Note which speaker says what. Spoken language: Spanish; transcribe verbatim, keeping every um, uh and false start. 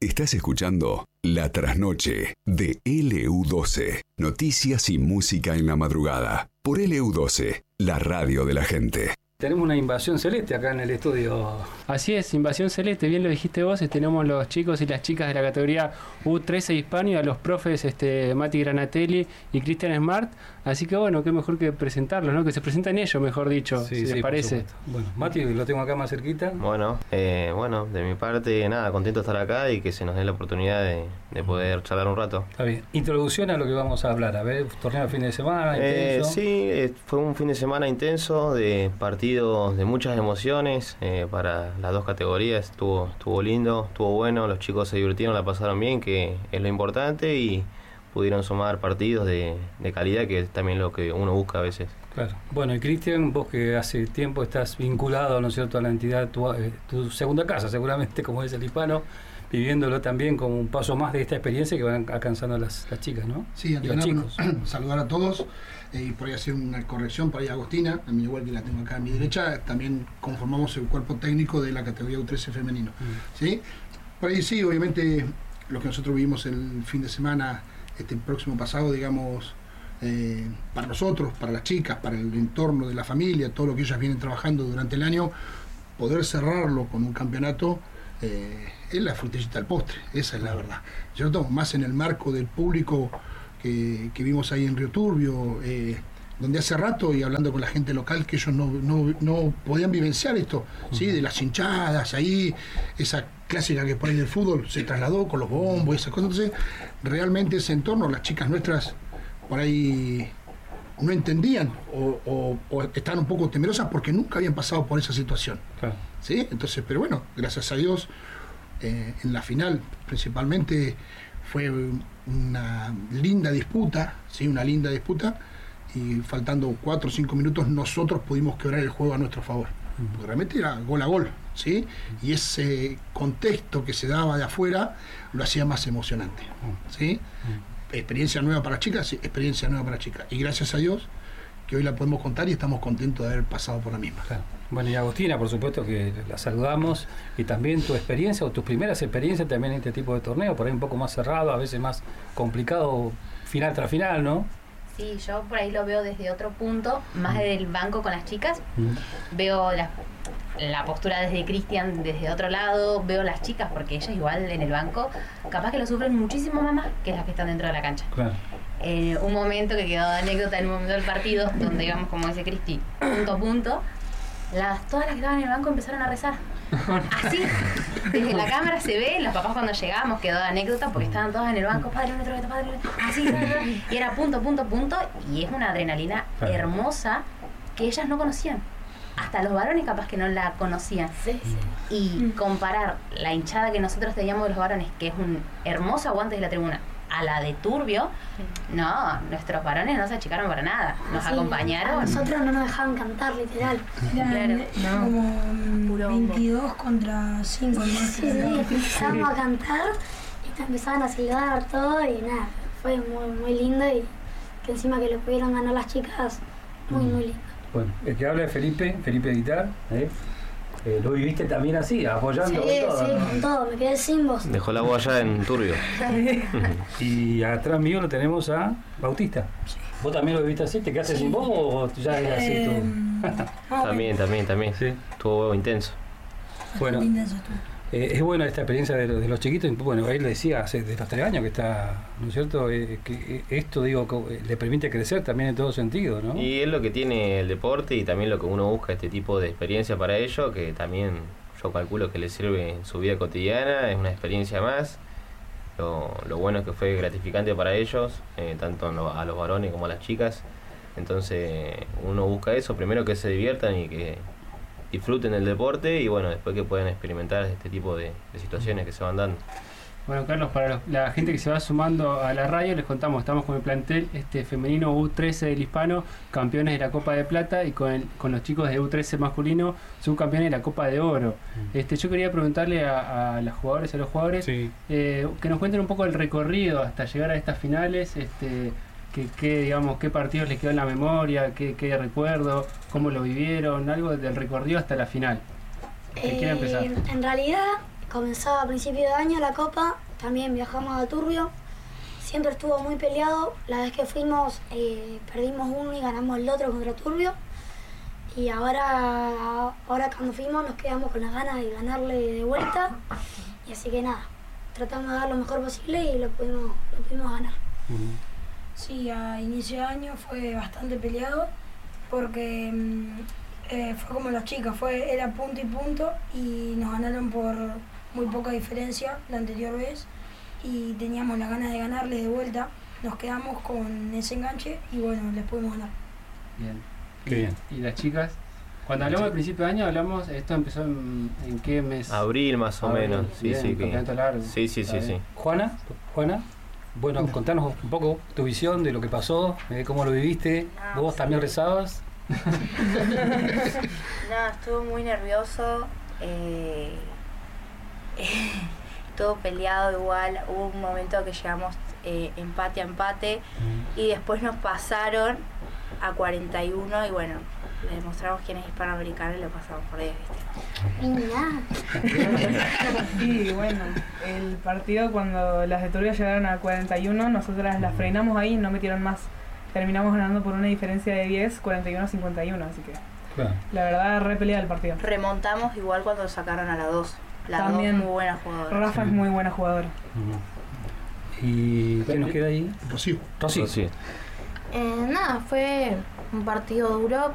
Speaker 1: Estás escuchando La Trasnoche de L U doce. Noticias y música en la madrugada. Por L U doce, la radio de la gente.
Speaker 2: Tenemos una invasión celeste acá en el estudio.
Speaker 3: Así es, invasión celeste, bien lo dijiste vos. Tenemos los chicos y las chicas de la categoría U trece Hispano, a los profes este, Mati Granatelli y Cristian Smart. Así que bueno, qué mejor que presentarlos, ¿no? Que se presenten ellos, mejor dicho,
Speaker 2: sí,
Speaker 3: si
Speaker 2: sí,
Speaker 3: les parece.
Speaker 2: Bueno, Mati, lo tengo acá más cerquita.
Speaker 4: Bueno, eh, bueno, de mi parte, nada, contento de estar acá y que se nos dé la oportunidad de, de poder charlar un rato.
Speaker 2: Está bien. Introducción a lo que vamos a hablar. A ver, torneo de fin de semana,
Speaker 4: eh,
Speaker 2: intenso.
Speaker 4: Sí, eh, fue un fin de semana intenso, de partidos de muchas emociones eh, para las dos categorías. Estuvo, estuvo lindo, estuvo bueno, los chicos se divirtieron, la pasaron bien, que es lo importante, y pudieron sumar partidos de, de calidad, que es también lo que uno busca a veces.
Speaker 2: Claro. Bueno, y Cristian, vos que hace tiempo estás vinculado, ¿no es cierto?, a la entidad, tu, eh, tu segunda casa, seguramente, como es el Hispano, viviéndolo también como un paso más de esta experiencia que van alcanzando las, las chicas, ¿no?
Speaker 5: Sí,
Speaker 2: y los chicos.
Speaker 5: Saludar a todos eh, y por ahí hacer una corrección, por ahí Agostina, a mí igual que la tengo acá a mi derecha, también conformamos el cuerpo técnico de la categoría U trece femenino. Mm. ¿Sí? Por ahí sí, obviamente, lo que nosotros vivimos el fin de semana, este próximo pasado, digamos, eh, para nosotros, para las chicas, para el entorno de la familia, todo lo que ellas vienen trabajando durante el año, poder cerrarlo con un campeonato eh, es la frutillita del postre, esa es la verdad, ¿cierto? Más en el marco del público que, que vimos ahí en Río Turbio, eh, donde hace rato, y hablando con la gente local, que ellos no, no, no podían vivenciar esto, ¿sí? De las hinchadas ahí, esa clásica que por ahí del fútbol se trasladó con los bombos y esas cosas. Entonces, realmente ese entorno, las chicas nuestras por ahí no entendían o, o, o estaban un poco temerosas porque nunca habían pasado por esa situación.
Speaker 2: Claro.
Speaker 5: ¿Sí? Entonces, pero bueno, gracias a Dios, eh, en la final principalmente fue una linda disputa, ¿sí? Una linda disputa, y faltando cuatro o cinco minutos nosotros pudimos quebrar el juego a nuestro favor. Porque realmente era gol a gol, ¿sí? Y ese contexto que se daba de afuera lo hacía más emocionante, ¿sí? Experiencia nueva para chicas, sí, experiencia nueva para chicas. Y gracias a Dios que hoy la podemos contar y estamos contentos de haber pasado por la misma.
Speaker 2: Claro. Bueno, y Agostina, por supuesto que la saludamos, y también tu experiencia o tus primeras experiencias también en este tipo de torneo, por ahí un poco más cerrado, a veces más complicado, final tras final, ¿no?
Speaker 6: Sí, yo por ahí lo veo desde otro punto, más desde el banco con las chicas. Mm. Veo la, la postura desde Cristian desde otro lado, veo las chicas, porque ellas igual en el banco capaz que lo sufren muchísimo más que las que están dentro de la cancha. Claro. Eh, un momento que quedó de anécdota en un momento del partido, donde digamos, como dice Cristi, punto a punto, las, todas las que estaban en el banco empezaron a rezar. Así, desde la cámara se ve, los papás cuando llegamos quedó de anécdota porque estaban todas en el banco, padre nuestro, padre nuestro, así, y era punto, punto, punto, y es una adrenalina hermosa que ellas no conocían. Hasta los varones capaz que no la conocían. Sí, sí. Y comparar la hinchada que nosotros teníamos de los varones, que es un hermoso aguante de la tribuna, a la de Turbio, no, nuestros varones no se achicaron para nada, nos sí, acompañaron.
Speaker 7: A nosotros no nos dejaban cantar, literal.
Speaker 8: Eran
Speaker 7: claro.
Speaker 8: no. como veintidós contra cinco.
Speaker 7: Sí, sí, empezábamos a cantar y te empezaban a silbar todo y nada, fue muy, muy lindo, y que encima que lo pudieron ganar las chicas, muy, muy lindo.
Speaker 2: Bueno, el que habla es Felipe, Felipe Guitar, ¿eh? Eh, lo viviste también así, apoyando
Speaker 7: sí,
Speaker 2: con todo.
Speaker 7: Sí,
Speaker 2: ¿no?
Speaker 7: con todo, me quedé sin voz.
Speaker 4: Dejó la voz allá en Turbio.
Speaker 2: Y atrás mío lo tenemos a Bautista. Sí. ¿Vos también lo viviste así? ¿Te quedaste sí. sin voz o ya es así
Speaker 8: eh,
Speaker 2: tú?
Speaker 4: También, también, también. Sí. Estuvo intenso.
Speaker 2: Bueno, eh, es buena esta experiencia de, de los chiquitos. Bueno, él decía hace de los tres años que está, ¿no es cierto? Eh, que esto, digo, que le permite crecer también en todo sentido, ¿no?
Speaker 4: Y es lo que tiene el deporte y también lo que uno busca, este tipo de experiencia para ellos, que también yo calculo que les sirve en su vida cotidiana, es una experiencia más. Lo, lo bueno es que fue gratificante para ellos, eh, tanto a los varones como a las chicas. Entonces uno busca eso, primero que se diviertan y que disfruten el deporte, y bueno, después que puedan experimentar este tipo de, de situaciones que se van dando.
Speaker 3: Bueno, Carlos, para los, la gente que se va sumando a la radio, les contamos, estamos con el plantel este femenino U trece del Hispano, campeones de la Copa de Plata, y con, el, con los chicos de U trece masculino, subcampeones de la Copa de Oro. Mm. Este, yo quería preguntarle a, a las jugadoras y a los jugadores sí. eh, que nos cuenten un poco el recorrido hasta llegar a estas finales, este, que, que, digamos, qué partidos les quedó en la memoria, qué, qué recuerdo, cómo lo vivieron, algo del recorrido hasta la final.
Speaker 7: Eh,
Speaker 3: ¿Quién empezar?
Speaker 7: En realidad, comenzaba a principio de año la Copa, también viajamos a Turbio. Siempre estuvo muy peleado. La vez que fuimos eh, perdimos uno y ganamos el otro contra Turbio. Y ahora, ahora cuando fuimos nos quedamos con las ganas de ganarle de vuelta. Y así que nada, tratamos de dar lo mejor posible y lo pudimos, lo pudimos ganar.
Speaker 8: Sí, a inicio de año fue bastante peleado porque eh, fue como las chicas, fue, era punto y punto y nos ganaron por muy poca diferencia la anterior vez y teníamos las ganas de ganarles de vuelta, nos quedamos con ese enganche y bueno, les pudimos ganar.
Speaker 3: Bien.
Speaker 2: Qué bien.
Speaker 3: ¿Y las chicas? Cuando hablamos al principio de año, hablamos, esto empezó en, ¿en qué mes?
Speaker 4: Abril más o
Speaker 3: Abril,
Speaker 4: menos, sí,
Speaker 3: bien,
Speaker 4: sí. Que...
Speaker 3: campeonato largo.
Speaker 4: Sí, sí, sí, sí.
Speaker 2: Juana, Juana, bueno, contanos un poco tu visión de lo que pasó, eh, cómo lo viviste.
Speaker 9: No,
Speaker 2: ¿Vos
Speaker 9: sí.
Speaker 2: también rezabas?
Speaker 9: No, estuve muy nervioso, eh, todo peleado igual. Hubo un momento que llegamos eh, empate a empate y después nos pasaron a cuarenta y uno y bueno, le demostramos quién es hispanoamericano y lo pasamos por diez, ¿viste?
Speaker 10: Y bueno, el partido cuando las de Turbio llegaron a cuarenta y uno, nosotras las frenamos ahí y no metieron más. Terminamos ganando por una diferencia de diez, cuarenta y uno a cincuenta y uno, así que
Speaker 2: Claro.
Speaker 10: la verdad re pelea el partido.
Speaker 9: Remontamos igual cuando sacaron a la dos. La
Speaker 10: También.
Speaker 9: dos muy buena jugadora.
Speaker 10: Rafa es muy buena jugadora.
Speaker 2: ¿Y qué nos queda ahí?
Speaker 5: Rocío.
Speaker 2: Rocío.
Speaker 4: Sí.
Speaker 11: Eh, nada, fue un partido duro,